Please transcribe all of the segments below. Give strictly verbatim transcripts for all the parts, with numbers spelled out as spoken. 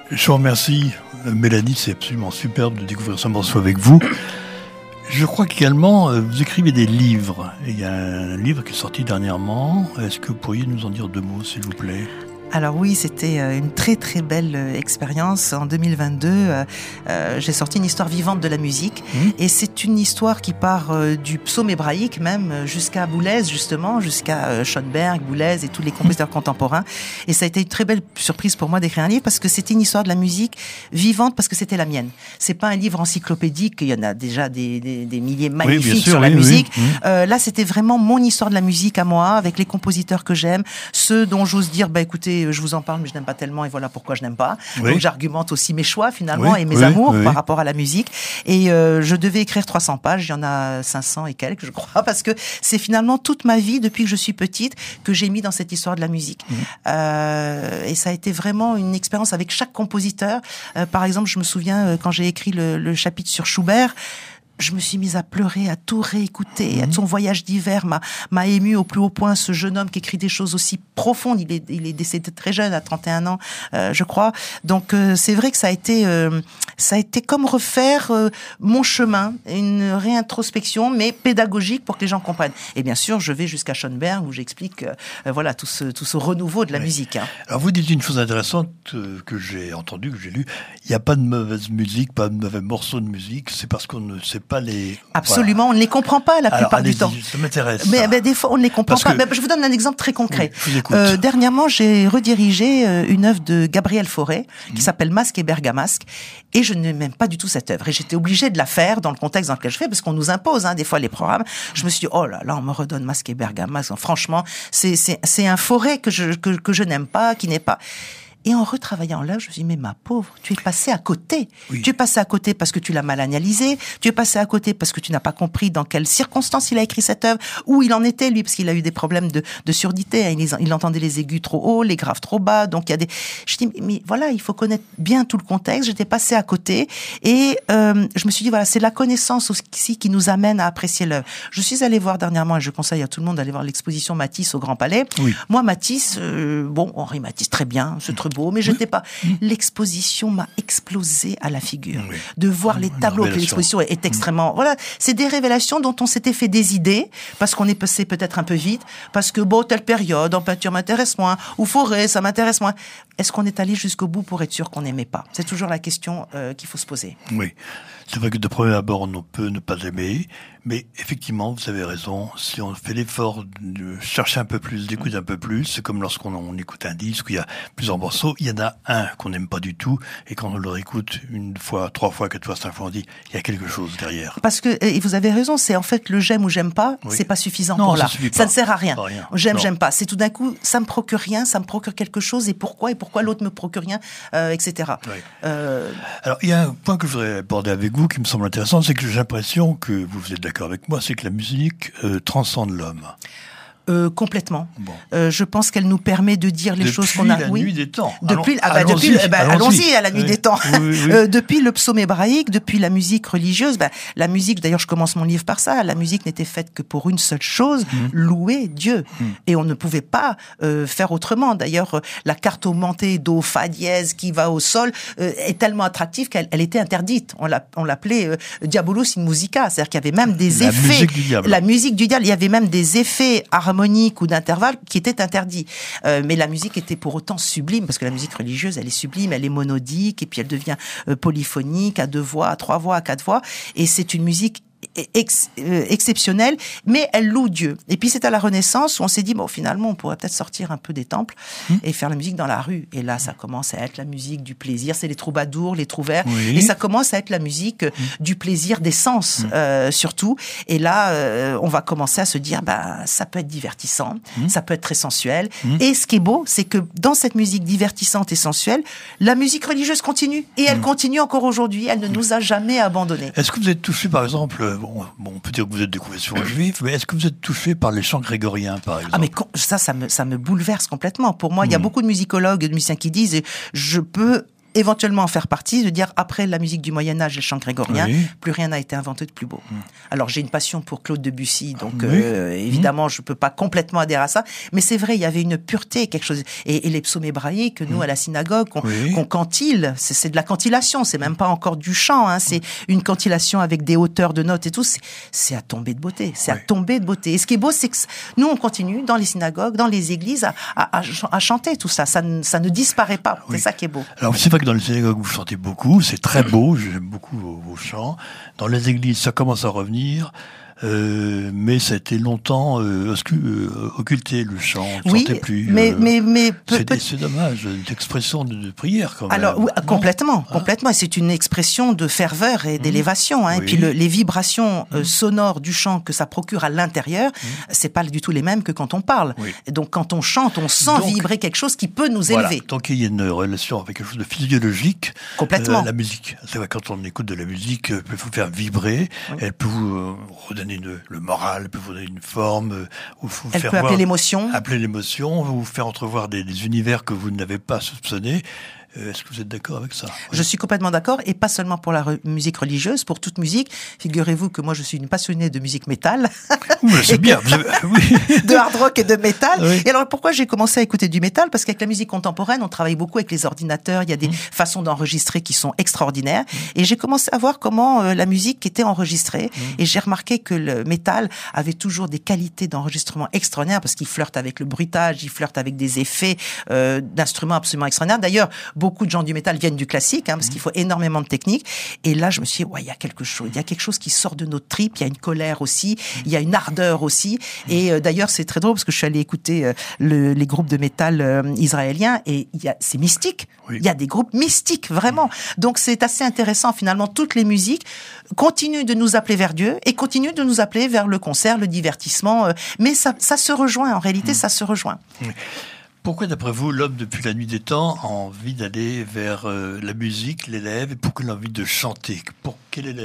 Je vous remercie, Mélanie, c'est absolument superbe de découvrir ce morceau avec vous. Je crois qu'également, vous écrivez des livres. Et il y a un livre qui est sorti dernièrement. Est-ce que vous pourriez nous en dire deux mots, s'il vous plaît ? Alors oui, c'était une très très belle expérience. En deux mille vingt-deux, euh, euh, j'ai sorti une histoire vivante de la musique. Mmh. Et c'est une histoire qui part euh, du psaume hébraïque même jusqu'à Boulez, justement, jusqu'à euh, Schoenberg, Boulez et tous les compositeurs mmh. contemporains. Et ça a été une très belle surprise pour moi d'écrire un livre parce que c'était une histoire de la musique vivante, parce que c'était la mienne. C'est pas un livre encyclopédique, il y en a déjà des, des, des milliers magnifiques oui, sûr, sur la oui, musique. Oui. Mmh. Euh, là, c'était vraiment mon histoire de la musique à moi, avec les compositeurs que j'aime, ceux dont j'ose dire, bah écoutez, je vous en parle, mais je n'aime pas tellement, et voilà pourquoi je n'aime pas. Oui. Donc j'argumente aussi mes choix finalement oui, et mes oui, amours oui. par rapport à la musique. Et euh, je devais écrire trois cents pages, il y en a cinq cents et quelques, je crois, parce que c'est finalement toute ma vie depuis que je suis petite que j'ai mis dans cette histoire de la musique. Mmh. Euh, et ça a été vraiment une expérience avec chaque compositeur. Euh, par exemple, je me souviens euh, quand j'ai écrit le, le chapitre sur Schubert. Je me suis mise à pleurer, à tout réécouter. Mmh. Son voyage d'hiver m'a, m'a ému au plus haut point. Ce jeune homme qui écrit des choses aussi profondes. Il est, il est décédé très jeune, à trente et un ans, euh, je crois. Donc, euh, c'est vrai que ça a été, euh, ça a été comme refaire euh, mon chemin, une réintrospection, mais pédagogique pour que les gens comprennent. Et bien sûr, je vais jusqu'à Schoenberg où j'explique, euh, voilà, tout ce, tout ce renouveau de la oui. musique. Hein. Alors, vous dites une chose intéressante euh, que j'ai entendue, que j'ai lue. Il n'y a pas de mauvaise musique, pas de mauvais morceaux de musique. C'est parce qu'on ne sait pas Pas les... Absolument, voilà. On ne les comprend pas la Alors, plupart du temps. Ça m'intéresse. Mais, ça. mais des fois, on ne les comprend Parce pas. que... Mais je vous donne un exemple très concret. Oui, euh, dernièrement, j'ai redirigé une œuvre de Gabriel Fauré qui mmh. s'appelle Masque et Bergamasque, et je n'aime pas du tout cette œuvre. Et j'étais obligée de la faire dans le contexte dans lequel je fais, parce qu'on nous impose hein, des fois les programmes. Je me suis dit, oh là là, on me redonne Masque et Bergamasque. Franchement, c'est, c'est, c'est un Fauré que je, que, que je n'aime pas, qui n'est pas... Et en retravaillant là, je me suis dit, mais ma pauvre, tu es passé à côté. Oui. Tu es passé à côté parce que tu l'as mal analysé. Tu es passé à côté parce que tu n'as pas compris dans quelles circonstances il a écrit cette œuvre, où il en était, lui, parce qu'il a eu des problèmes de, de surdité. Il, il entendait les aigus trop hauts, les graves trop bas. Donc, il y a des... Je dis, mais voilà, il faut connaître bien tout le contexte. J'étais passé à côté. Et euh, je me suis dit, voilà, c'est la connaissance aussi qui nous amène à apprécier l'œuvre. Je suis allée voir dernièrement, et je conseille à tout le monde d'aller voir l'exposition Matisse au Grand Palais. Oui. Moi, Matisse, euh, bon, Henri Matisse, très bien, c'est très beau, mais je n'étais pas. L'exposition m'a explosé à la figure. Oui. De voir les tableaux, que l'exposition est, est extrêmement... Voilà, c'est des révélations dont on s'était fait des idées, parce qu'on est passé peut-être un peu vite, parce que, bon, telle période, en peinture m'intéresse moins, ou Fauré, ça m'intéresse moins. Est-ce qu'on est allé jusqu'au bout pour être sûr qu'on n'aimait pas ? C'est toujours la question euh, qu'il faut se poser. Oui, c'est vrai que de premier abord, on peut ne pas aimer, mais effectivement, vous avez raison, si on fait l'effort de chercher un peu plus, d'écouter un peu plus, c'est comme lorsqu'on on écoute un disque où il y a plusieurs morceaux, il y en a un qu'on n'aime pas du tout, et quand on le réécoute une fois, trois fois, quatre fois, cinq fois, on dit, il y a quelque chose derrière. Parce que, et vous avez raison, c'est en fait le j'aime ou j'aime pas, oui. c'est pas suffisant non, pour ça là. Suffit pas. Ça ne sert à rien. rien. J'aime, non. j'aime pas. C'est tout d'un coup, ça me procure rien, ça me procure quelque chose, et pourquoi, et pourquoi l'autre me procure rien, euh, et cetera. Oui. Euh... Alors, il y a un point que je voudrais aborder avec vous qui me semble intéressant, c'est que j'ai l'impression que vous êtes d'accord avec moi, c'est que la musique euh, transcende l'homme. Euh, complètement. Bon. Euh, je pense qu'elle nous permet de dire les depuis choses qu'on a. La oui. nuit des temps. Depuis, allons, ah bah, allons-y, depuis, bah, allons-y. allons-y à la nuit oui. des temps. Oui, oui, oui. Euh, depuis le psaume hébraïque, depuis la musique religieuse, bah, la musique. D'ailleurs, je commence mon livre par ça. La musique n'était faite que pour une seule chose, mmh. louer Dieu. Mmh. Et on ne pouvait pas euh, faire autrement. D'ailleurs, euh, la carte augmentée do fa dièse qui va au sol euh, est tellement attractive qu'elle elle était interdite. On, l'a, on l'appelait euh, diabolos in musica, c'est-à-dire qu'il y avait même des la effets. Musique du diable. La musique du diable. Il y avait même des effets harmoniques ou d'intervalles qui était interdit. Euh, mais la musique était pour autant sublime, parce que la musique religieuse, elle est sublime, elle est monodique, et puis elle devient euh, polyphonique, à deux voix, à trois voix, à quatre voix, et c'est une musique Ex, euh, exceptionnelle, mais elle loue Dieu. Et puis c'est à la Renaissance où on s'est dit, bon, finalement, on pourrait peut-être sortir un peu des temples mmh. et faire la musique dans la rue. Et là, ça commence à être la musique du plaisir. C'est les troubadours, les trouvères. Oui. Et ça commence à être la musique mmh. du plaisir des sens, mmh. euh, surtout. Et là, euh, on va commencer à se dire, bah, ça peut être divertissant, mmh. ça peut être très sensuel. Mmh. Et ce qui est beau, c'est que dans cette musique divertissante et sensuelle, la musique religieuse continue. Et elle mmh. continue encore aujourd'hui. Elle ne nous a jamais abandonnés. Est-ce que vous êtes touché, par exemple, Bon, bon, on peut dire que vous êtes de confession juive, mais est-ce que vous êtes touché par les chants grégoriens, par exemple ? Ah, mais ça, ça me, ça me bouleverse complètement. Pour moi, il mmh. y a beaucoup de musicologues et de musiciens qui disent, je peux éventuellement en faire partie, de dire après la musique du Moyen-Âge et le chant grégorien, oui. plus rien n'a été inventé de plus beau. Mmh. Alors j'ai une passion pour Claude Debussy, donc oui. euh, évidemment mmh. je peux pas complètement adhérer à ça, mais c'est vrai, il y avait une pureté, quelque chose. Et, et les psaumes hébraïques, nous mmh. à la synagogue, qu'on, oui. qu'on cantile, c'est, c'est de la cantillation, c'est même pas encore du chant, hein, c'est une cantillation avec des hauteurs de notes et tout, c'est, c'est à tomber de beauté, c'est oui. à tomber de beauté. Et ce qui est beau, c'est que nous on continue dans les synagogues, dans les églises, à, à, à, à chanter tout ça, ça, ça ne disparaît pas, oui. c'est ça qui est beau. Alors c'est vrai que dans les synagogues vous chantez beaucoup, c'est très beau, j'aime beaucoup vos, vos chants. Dans les églises, ça commence à revenir. Euh, mais ça a été longtemps euh, euh, occulté, le chant, on ne oui, chantait plus. Mais, euh, mais, mais c'est, peut... c'est dommage, une expression de, de prière quand même. Alors oui, complètement, ah. complètement. C'est une expression de ferveur et d'élévation. Hein. Oui. Et puis le, les vibrations euh, sonores du chant que ça procure à l'intérieur, mmh. c'est pas du tout les mêmes que quand on parle. Oui. Et donc quand on chante, on sent donc, vibrer quelque chose qui peut nous voilà, élever. Donc il y a une relation avec quelque chose de physiologique. Complètement. Euh, la musique, c'est vrai, quand on écoute de la musique, elle peut vous faire vibrer, oui. elle peut vous euh, redonner une, le moral. Elle peut vous donner une forme, ou vous elle faire peut voir, appeler l'émotion. Appeler l'émotion, vous faire entrevoir des, des univers que vous n'avez pas soupçonnés. Euh, est-ce que vous êtes d'accord avec ça ? Je ouais. suis complètement d'accord, et pas seulement pour la re- musique religieuse, pour toute musique. Figurez-vous que moi, je suis une passionnée de musique métal. Oui, c'est bien. Vous avez... oui. De hard rock et de métal. Oui. Et alors, pourquoi j'ai commencé à écouter du métal ? Parce qu'avec la musique contemporaine, on travaille beaucoup avec les ordinateurs. Il y a des mmh. façons d'enregistrer qui sont extraordinaires. Mmh. Et j'ai commencé à voir comment euh, la musique était enregistrée. Mmh. Et j'ai remarqué que le métal avait toujours des qualités d'enregistrement extraordinaires, parce qu'il flirte avec le bruitage, il flirte avec des effets euh, d'instruments absolument extraordinaires. D'ailleurs, beaucoup de gens du métal viennent du classique, hein, parce qu'il faut énormément de technique. Et là, je me suis dit, ouais, il y a quelque chose. Il y a quelque chose qui sort de notre tripes. Il y a une colère aussi. Il y a une ardeur aussi. Et euh, d'ailleurs, c'est très drôle, parce que je suis allée écouter euh, le, les groupes de métal euh, israéliens, et il y a, c'est mystique. Oui. Il y a des groupes mystiques, vraiment. Donc, c'est assez intéressant. Finalement, toutes les musiques continuent de nous appeler vers Dieu et continuent de nous appeler vers le concert, le divertissement. Euh, mais ça, ça se rejoint. En réalité, mmh. ça se rejoint. Mmh. Pourquoi, d'après vous, l'homme, depuis la nuit des temps, a envie d'aller vers euh, la musique, l'élève, et pourquoi il a envie de chanter ? Pour quel élève ?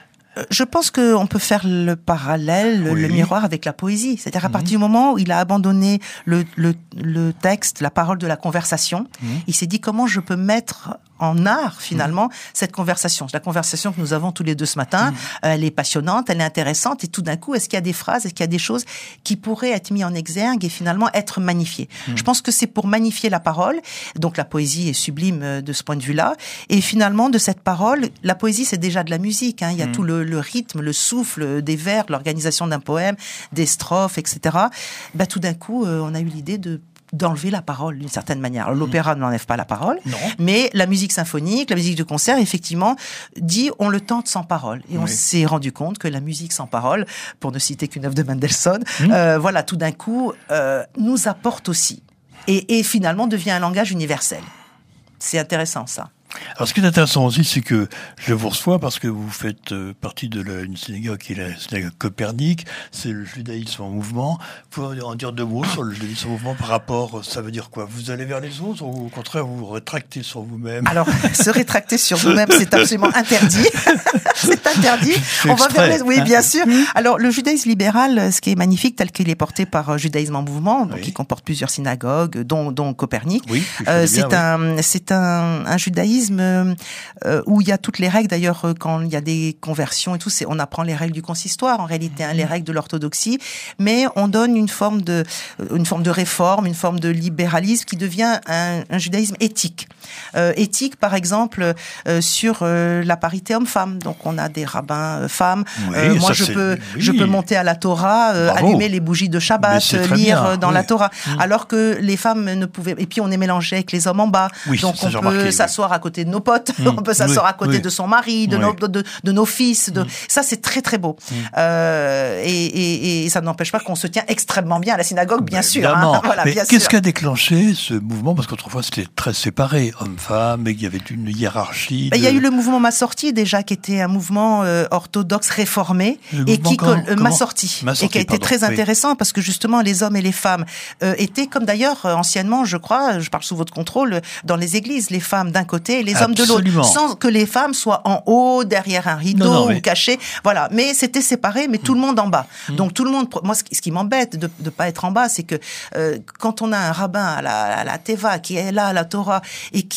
Je pense qu'on peut faire le parallèle, oui. le miroir avec la poésie. C'est-à-dire à mmh. partir du moment où il a abandonné le, le, le texte, la parole de la conversation, mmh. il s'est dit comment je peux mettre en art, finalement, mmh. cette conversation. La conversation que nous avons tous les deux ce matin, mmh. elle est passionnante, elle est intéressante, et tout d'un coup, est-ce qu'il y a des phrases, est-ce qu'il y a des choses qui pourraient être mises en exergue et finalement être magnifiées ? Mmh. Je pense que c'est pour magnifier la parole, donc la poésie est sublime de ce point de vue-là, et finalement, de cette parole, la poésie, c'est déjà de la musique, hein. Il y a mmh. tout le, le rythme, le souffle des vers, l'organisation d'un poème, des strophes, et cetera. Bah, tout d'un coup, euh, on a eu l'idée de d'enlever la parole d'une certaine manière. Alors, l'opéra mmh. n'enlève pas la parole, non. mais la musique symphonique, la musique de concert, effectivement, dit on le tente sans parole. Et oui. on s'est rendu compte que la musique sans parole, pour ne citer qu'une œuvre de Mendelssohn, mmh. euh, voilà, tout d'un coup, euh, nous apporte aussi. Et, et finalement, devient un langage universel. C'est intéressant, ça. Alors, ce qui est intéressant aussi, c'est que je vous reçois parce que vous faites euh, partie de la, une synagogue qui est la synagogue Copernic, c'est le judaïsme en mouvement. Vous pouvez en dire deux mots sur le judaïsme en mouvement par rapport, ça veut dire quoi ? Vous allez vers les autres ou au contraire vous vous rétractez sur vous-même ? Alors, se rétracter sur nous-mêmes, c'est absolument interdit. C'est interdit. C'est On va vers les... Oui, hein. bien sûr. Alors, le judaïsme libéral, ce qui est magnifique, tel qu'il est porté par euh, Judaïsme en mouvement, donc oui. qui comporte plusieurs synagogues, dont, dont Copernic, oui, euh, c'est, bien, un, oui. c'est un, un judaïsme euh, où il y a toutes les règles. D'ailleurs, quand il y a des conversions et tout, c'est, on apprend les règles du consistoire, en réalité, hein, les règles de l'orthodoxie, mais on donne une forme de, une forme de réforme, une forme de libéralisme qui devient un, un judaïsme éthique. Euh, éthique, par exemple, euh, sur euh, la parité homme-femme. Donc, on a des rabbins euh, femmes. Oui, euh, moi, ça, je c'est... peux, oui. je peux monter à la Torah, euh, allumer les bougies de Shabbat, lire bien. dans oui. la Torah, mmh. alors que les femmes ne pouvaient. Et puis, on est mélangé avec les hommes en bas. Oui, donc, on peut remarqué, s'asseoir oui. à côté de nos potes, mmh. on peut s'asseoir oui. à côté oui. de son mari, de, oui. nos, de, de, de nos fils. De... Mmh. Ça, c'est très, très beau. Mmh. Euh, et, et, et ça n'empêche pas qu'on se tient extrêmement bien à la synagogue, bien bah, sûr. Hein. Voilà, mais bien qu'est-ce sûr. qui a déclenché ce mouvement ? Parce qu'autrefois, c'était très séparé, hommes-femmes, mais il y avait une hiérarchie. Il de... y a eu le mouvement Massorti, déjà, qui était un mouvement euh, orthodoxe réformé, le et qui comment, euh, Massorti, Massorti, et qui a été pardon, très oui. intéressant, parce que justement, les hommes et les femmes euh, étaient, comme d'ailleurs, euh, anciennement, je crois, je parle sous votre contrôle, dans les églises, les femmes d'un côté et les hommes Absolument. de l'autre, sans que les femmes soient en haut, derrière un rideau, non, non, mais... ou cachées. Voilà, mais c'était séparé, mais mmh. tout le monde en bas. Mmh. Donc tout le monde, moi, ce qui, ce qui m'embête de ne pas être en bas, c'est que euh, quand on a un rabbin à la, à la Teva qui est là à la Torah et qui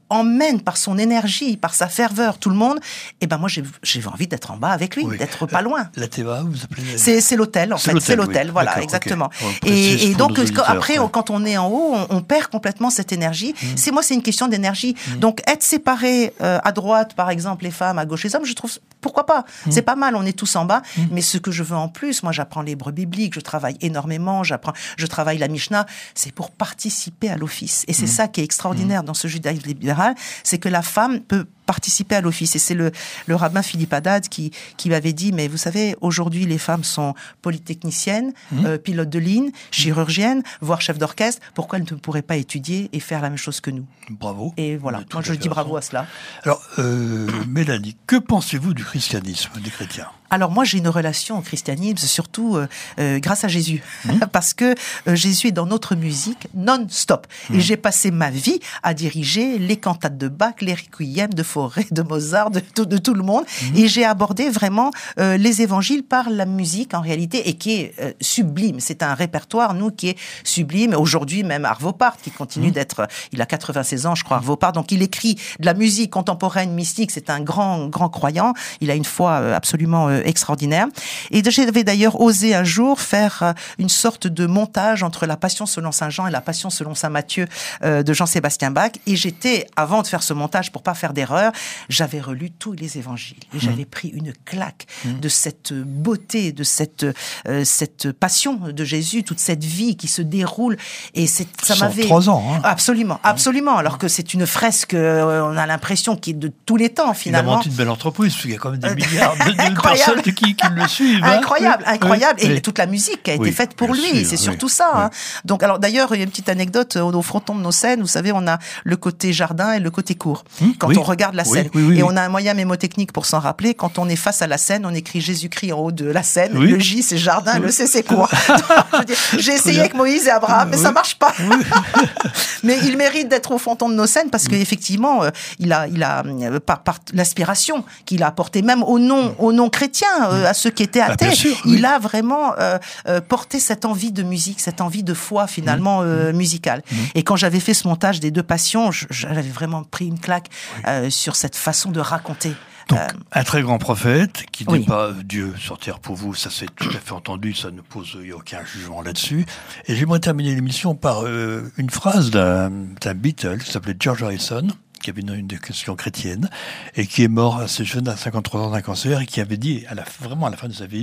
emmène par son énergie, par sa ferveur tout le monde, et ben moi j'ai j'ai envie d'être en bas avec lui, oui. d'être pas loin. La Teva, vous appelez C'est c'est l'hôtel en fait, c'est l'hôtel, oui. voilà, exactement. Okay. Et, et donc après, ouais. quand on est en haut, on, on perd complètement cette énergie. Mmh. C'est moi, c'est une question d'énergie. Mmh. Donc être séparés euh, à droite, par exemple, les femmes, à gauche les hommes, je trouve pourquoi pas. Mmh. C'est pas mal, on est tous en bas. Mmh. Mais ce que je veux en plus, moi j'apprends l'hébreu biblique, je travaille énormément, j'apprends, je travaille la Mishnah, c'est pour participer à l'office. Et c'est mmh. ça qui est extraordinaire mmh. dans ce judaïsme libéral, c'est que la femme peut participer à l'office. Et c'est le, le rabbin Philippe Haddad qui, qui m'avait dit, mais vous savez, aujourd'hui, les femmes sont polytechniciennes, mmh. euh, pilotes de ligne, chirurgiennes, voire chefs d'orchestre. Pourquoi elles ne pourraient pas étudier et faire la même chose que nous? Bravo. Et voilà, moi je dis bravo à cela. Alors, euh, Mélanie, que pensez-vous du christianisme, des chrétiens? Alors moi j'ai une relation au christianisme surtout euh, euh, grâce à Jésus mmh. parce que euh, Jésus est dans notre musique non-stop mmh. et j'ai passé ma vie à diriger les cantates de Bach, les requiem de Fauré, de Mozart, de tout, de tout le monde mmh. et j'ai abordé vraiment euh, les évangiles par la musique en réalité et qui est euh, sublime. C'est un répertoire nous qui est sublime. Aujourd'hui même Arvo Pärt qui continue mmh. d'être, il a quatre-vingt-seize ans je crois Arvo Pärt, donc il écrit de la musique contemporaine mystique. C'est un grand grand croyant. Il a une foi euh, absolument euh, extraordinaire. Et j'avais d'ailleurs osé un jour faire une sorte de montage entre la Passion selon Saint Jean et la Passion selon Saint Matthieu euh, de Jean-Sébastien Bach. Et j'étais, avant de faire ce montage, pour pas faire d'erreur, j'avais relu tous les évangiles. Et mmh. j'avais pris une claque mmh. de cette beauté, de cette, euh, cette passion de Jésus, toute cette vie qui se déroule. Et c'est, ça m'avait... cent trois ans. Hein. Absolument, absolument. Alors que c'est une fresque, euh, on a l'impression qu'il est de tous les temps, finalement. Il a monté une belle entreprise, parce qu'il y a quand même des milliards de, de personnes qui, qui le suivent. Hein. Incroyable, incroyable. Oui. Et oui. toute la musique qui a été oui, faite pour lui, sûr, c'est surtout oui. ça. Hein. Oui. Donc, alors d'ailleurs, il y a une petite anecdote au, au fronton de nos scènes. Vous savez, on a le côté jardin et le côté cour. Hum, quand oui. on regarde la scène, oui, oui, oui, et on a un moyen mémotechnique pour s'en rappeler. Quand on est face à la scène, on écrit Jésus-Christ en haut de la scène. Oui. Le J c'est jardin, oui. le C c'est cour. J'ai essayé avec Moïse et Abraham, mais oui. ça marche pas. Oui. Mais il mérite d'être au fronton de nos scènes parce qu'effectivement, euh, il a, il a par, par l'aspiration qu'il a apporté, même aux non, aux non chrétiens, euh, à ceux qui étaient athées, ah, sûr, il oui. a vraiment euh, euh, porté cette envie de musique, cette envie de foi finalement mmh. euh, musicale. Mmh. Et quand j'avais fait ce montage des deux passions, j'avais vraiment pris une claque oui. euh, sur cette façon de raconter. Donc, euh, un très grand prophète qui n'est oui. pas Dieu sur terre pour vous, ça c'est tout à fait entendu, ça ne pose, il n'y a aucun jugement là-dessus. Et j'aimerais terminer l'émission par euh, une phrase d'un, d'un Beatle qui s'appelait George Harrison, qui avait une, une question chrétienne, et qui est mort assez jeune, à cinquante-trois ans d'un cancer, et qui avait dit, à la, vraiment à la fin de sa vie,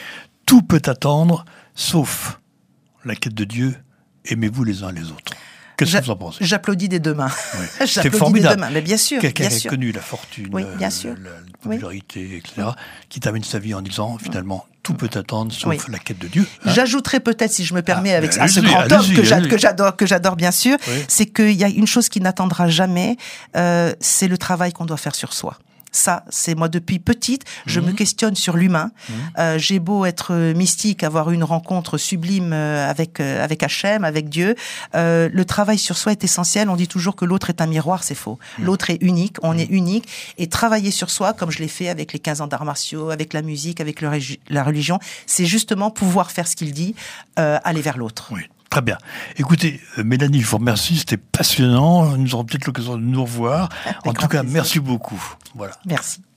« Tout peut attendre, sauf la quête de Dieu, aimez-vous les uns les autres ». Qu'est-ce que vous en pensez? J'applaudis des deux mains. Oui. J'applaudis C'est formidable. des deux mains, mais bien sûr. Quelqu'un bien qui a sûr. connu la fortune, oui, bien sûr. la, la popularité, oui. et cetera, qui termine sa vie en disant, finalement, tout peut attendre, sauf oui. la quête de Dieu. Hein. J'ajouterais peut-être, si je me permets, ah, avec à ce allez-y, grand allez-y, homme que, j'a, allez-y. que j'adore, que j'adore bien sûr, oui. c'est qu'il y a une chose qui n'attendra jamais, euh, c'est le travail qu'on doit faire sur soi. Ça, c'est moi depuis petite, je mmh. me questionne sur l'humain. Mmh. Euh, j'ai beau être mystique, avoir une rencontre sublime avec euh, avec Hachem, avec Dieu. Euh, le travail sur soi est essentiel. On dit toujours que l'autre est un miroir, c'est faux. Mmh. L'autre est unique, on mmh. est unique. Et travailler sur soi, comme je l'ai fait avec les quinze ans d'arts martiaux, avec la musique, avec le, la religion, c'est justement pouvoir faire ce qu'il dit, euh, aller vers l'autre. Oui. Très bien. Écoutez, euh, Mélanie, je vous remercie, c'était passionnant. Nous aurons peut-être l'occasion de nous revoir. En tout cas, merci beaucoup. Voilà. Merci.